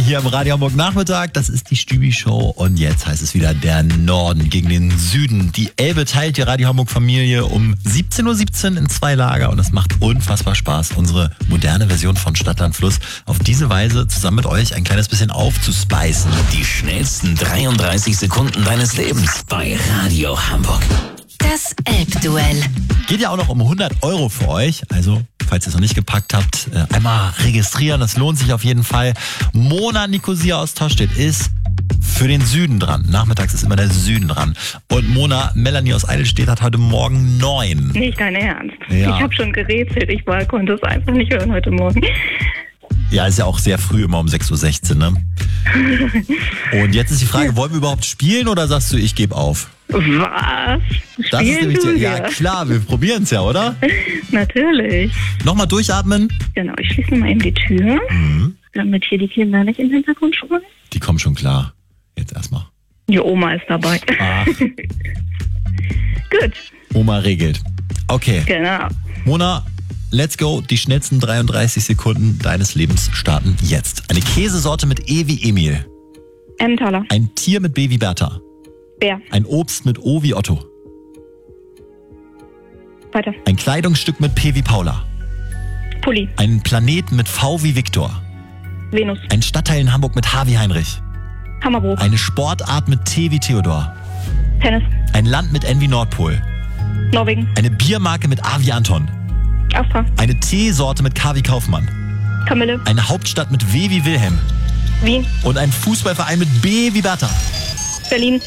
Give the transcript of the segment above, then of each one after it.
hier im Radio Hamburg Nachmittag. Das ist die Stübi-Show und jetzt heißt es wieder der Norden gegen den Süden. Die Elbe teilt die Radio Hamburg Familie um 17:17 Uhr in 2 Lager und es macht unfassbar Spaß, unsere moderne Version von Stadt, Land, Fluss auf diese Weise zusammen mit euch ein kleines bisschen aufzuspeisen. Die schnellsten 33 Sekunden deines Lebens bei Radio Hamburg. Das Elbduell. Geht ja auch noch um 100 € für euch, also falls ihr es noch nicht gepackt habt, einmal registrieren, das lohnt sich auf jeden Fall. Mona Nicosia aus Tostedt ist für den Süden dran. Nachmittags ist immer der Süden dran. Und Mona, Melanie aus Eidelstedt hat heute Morgen 9. Nicht dein Ernst. Ja. Ich habe schon gerätselt, konnte es einfach nicht hören heute Morgen. Ja, ist ja auch sehr früh, immer um 6:16 Uhr, ne? Und jetzt ist die Frage, wollen wir überhaupt spielen oder sagst du, ich gebe auf? Was? Das ist nämlich du ja klar, wir probieren es ja, oder? Natürlich. Nochmal durchatmen. Genau, ich schließe mal eben die Tür, damit hier die Kinder nicht im Hintergrund schreien. Die kommen schon klar. Jetzt erstmal. Die Oma ist dabei. Ach. Gut. Oma regelt. Okay. Genau. Mona, let's go. Die schnellsten 33 Sekunden deines Lebens starten jetzt. Eine Käsesorte mit E wie Emil. Emmentaler. Ein Tier mit B wie Bertha. Bär. Ein Obst mit O wie Otto. Weiter. Ein Kleidungsstück mit P wie Paula. Pulli. Ein Planet mit V wie Viktor. Venus. Ein Stadtteil in Hamburg mit H wie Heinrich. Hammerbrook. Eine Sportart mit T wie Theodor. Tennis. Ein Land mit N wie Nordpol. Norwegen. Eine Biermarke mit A wie Anton. Astra. Eine Teesorte mit K wie Kaufmann. Kamille. Eine Hauptstadt mit W wie Wilhelm. Wien. Und ein Fußballverein mit B wie Bertha. Berlin.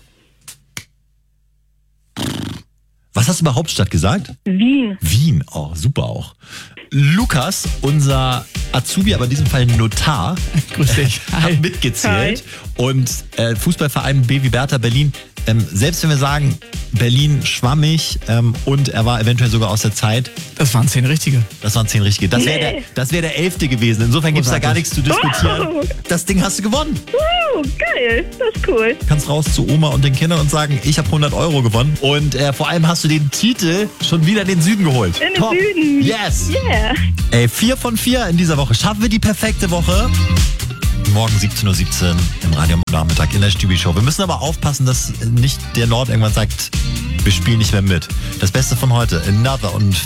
Was hast du bei Hauptstadt gesagt? Wien. Wien, oh, super auch. Lukas, unser Azubi, aber in diesem Fall Notar, Grüß dich. hat mitgezählt. Und Fußballverein B wie Bertha Berlin, selbst wenn wir sagen, Berlin schwammig und er war eventuell sogar aus der Zeit. Das waren 10 richtige. Das waren 10 richtige. Das wäre der 11. gewesen. Insofern gibt es da gar nichts zu diskutieren. Oh. Das Ding hast du gewonnen. Geil. Das ist cool. Kannst raus zu Oma und den Kindern und sagen, ich habe 100 € gewonnen. Und vor allem hast du den Titel schon wieder in den Süden geholt. In den Süden. Yes. Yeah. Ey, 4 von 4 in dieser Woche. Schaffen wir die perfekte Woche? Morgen 17:17 Uhr im Radio Nachmittag in der Stübi-Show. Wir müssen aber aufpassen, dass nicht der Nord irgendwann sagt, wir spielen nicht mehr mit. Das Beste von heute, Another und